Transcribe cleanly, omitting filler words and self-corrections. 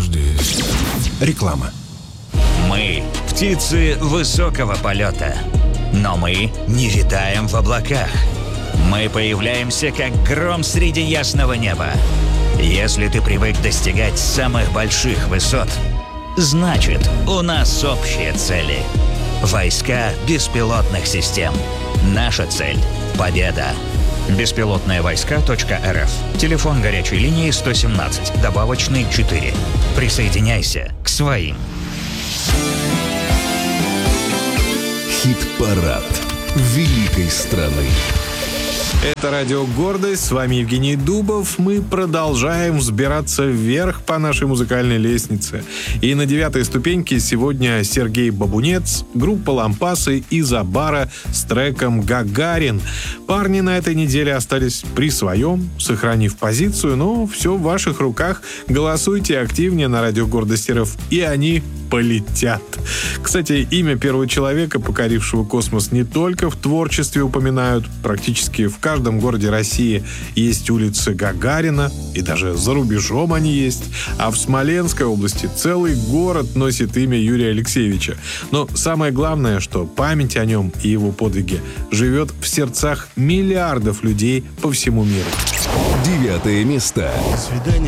здесь. Реклама. Мы – птицы высокого полета. Но мы не витаем в облаках. Мы появляемся, как гром среди ясного неба. Если ты привык достигать самых больших высот, значит, у нас общие цели. Войска беспилотных систем. Наша цель – победа. Беспилотные-войска.рф. Телефон горячей линии 117, добавочный 4. Присоединяйся к своим. Хит-парад великой страны. Это радио «Гордость». С вами Евгений Дубов. Мы продолжаем взбираться вверх по нашей музыкальной лестнице. И на 9-й ступеньке сегодня Сергей Бабунец, группа «Лампасы» из Абара с треком «Гагарин». Парни на этой неделе остались при своем, сохранив позицию, но все в ваших руках. Голосуйте активнее на радио «Гордость РФ», и они полетят. Кстати, имя первого человека, покорившего космос, не только в творчестве упоминают. Практически в каждом городе России есть улицы Гагарина, и даже за рубежом они есть. А в Смоленской области целый город носит имя Юрия Алексеевича. Но самое главное, что память о нем и его подвиге живет в сердцах миллиардов людей по всему миру. 9 место. Свидание